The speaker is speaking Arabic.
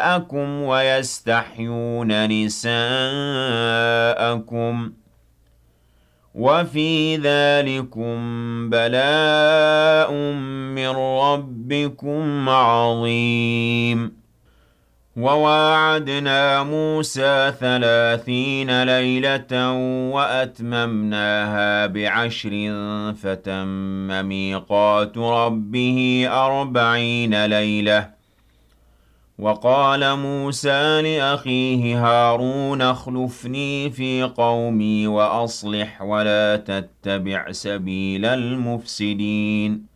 نِسَاءَكُمْ وَيَسْتَحْيُونَ نِسَاءَكُمْ ۚ وَفِي ذَٰلِكُم بَلَاءٌ مِّن رَّبِّكُمْ عَظِيمٌ وَوَاعَدْنَا مُوسَىٰ 30 لَيْلَةً وَأَتْمَمْنَاهَا ب10 فَتَمَّ مِيقَاتُ رَبِّهِ 40 لَيْلَةً ۚ وَقَالَ مُوسَىٰ لِأَخِيهِ هَارُونَ اخْلُفْنِي فِي قَوْمِي وَأَصْلِحْ وَلَا تَتَّبِعْ سَبِيلَ الْمُفْسِدِينَ